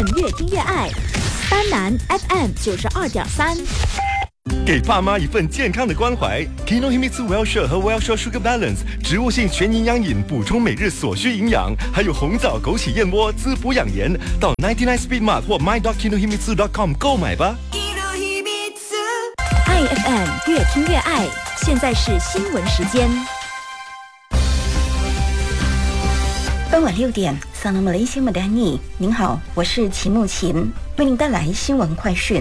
FM 越听越爱，丹南 FM 92.3。 给爸妈一份健康的关怀 ，Kinohimitsu Wellshare 和 Wellshare Sugar Balance 植物性全营养饮，补充每日所需营养，还有红枣枸杞燕窝滋补养颜。到99 Speed Mart 或 my.kinohimitsu.com 购买吧。 爱 FM 越听越爱，现在是新闻时间。 傍晚6点，萨拉马雷西马丹尼，您好，我是齐木琴，为您带来新闻快讯。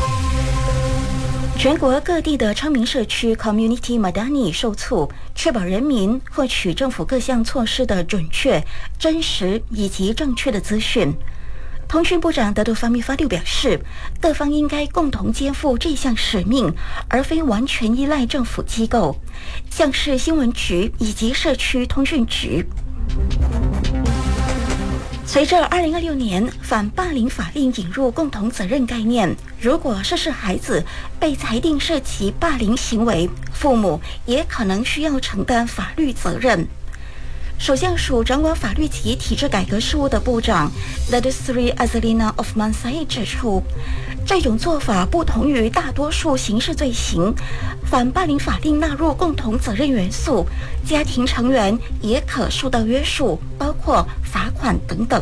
全国各地的昌明社区 Community Madani 受促，确保人民获取政府各项措施的准确、真实以及正确的资讯。通讯部长德杜法米法六表示，各方应该共同肩负这项使命，而非完全依赖政府机构，像是新闻局以及社区通讯局。随着2026年反霸凌法令引入共同责任概念，如果涉事孩子被裁定涉及霸凌行为，父母也可能需要承担法律责任。首相署掌管法律及体制改革事务的部长 Ladisri Azalina of Mansai 指出，这种做法不同于大多数刑事罪行，反霸凌法令纳入共同责任元素，家庭成员也可受到约束，包括罚款等等。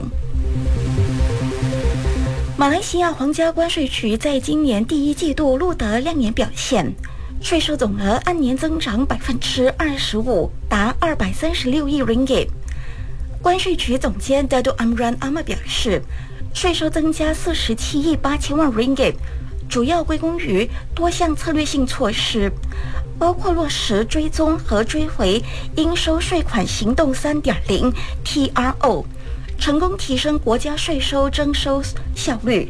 马来西亚皇家关税局在今年第一季度录得亮眼表现，税收总额按年增长25%，达236亿 ringgit。关税局总监 Dato' Amran Ahmad 表示，税收增加47亿8千万 ringgit， 主要归功于多项策略性措施，包括落实追踪和追回应收税款行动 3.0 TRO， 成功提升国家税收征收效率。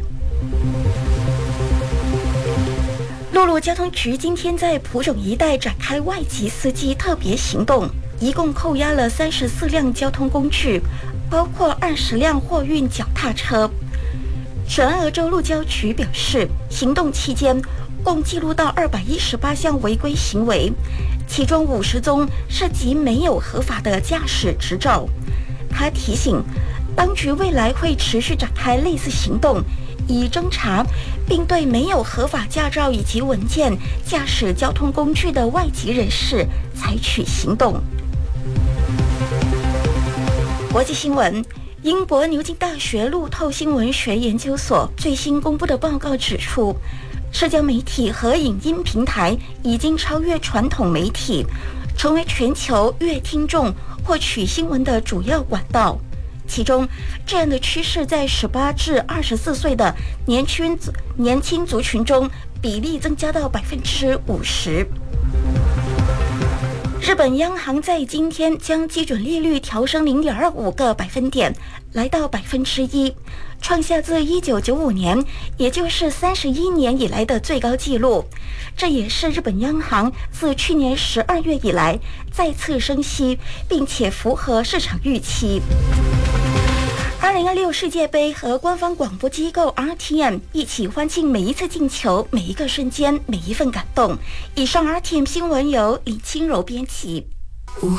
陆路交通局今天在蒲种一带展开外籍司机特别行动，一共扣押了34辆交通工具，包括20辆货运脚踏车。雪兰莪州路交局表示，行动期间共记录到218项违规行为，其中50宗涉及没有合法的驾驶执照。他提醒，当局未来会持续展开类似行动，以侦查并对没有合法驾照以及文件驾驶交通工具的外籍人士采取行动。国际新闻，英国牛津大学路透新闻学研究所最新公布的报告指出，社交媒体和影音平台已经超越传统媒体，成为全球阅听众获取新闻的主要管道。其中，这样的趋势在18至24岁的年轻族群中比例增加到50%。日本央行在今天将基准利率调升0.25个百分点，来到1%，创下自1995年，也就是31年以来的最高纪录。这也是日本央行自去年12月以来再次升息，并且符合市场预期。2026世界杯和官方广播机构 RTM 一起欢庆每一次进球、每一个瞬间、每一份感动。以上 RTM 新闻由李清柔编辑。